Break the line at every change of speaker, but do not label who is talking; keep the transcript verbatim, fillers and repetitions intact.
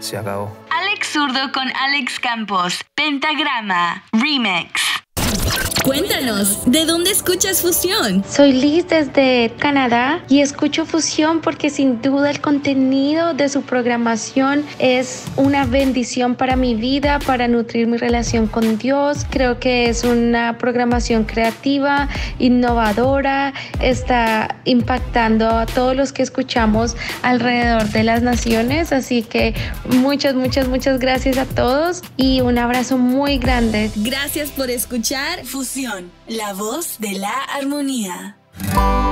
se acabó.
Alex Zurdo con Alex Campos. Pentagrama Remix.
Cuéntanos, ¿de dónde escuchas Fusión?
Soy Liz desde Canadá y escucho Fusión porque sin duda el contenido de su programación es una bendición para mi vida, para nutrir mi relación con Dios. Creo que es una programación creativa, innovadora, está impactando a todos los que escuchamos alrededor de las naciones. Así que muchas, muchas, muchas gracias a todos y un abrazo muy grande.
Gracias por escuchar
Fusión, la voz de la armonía.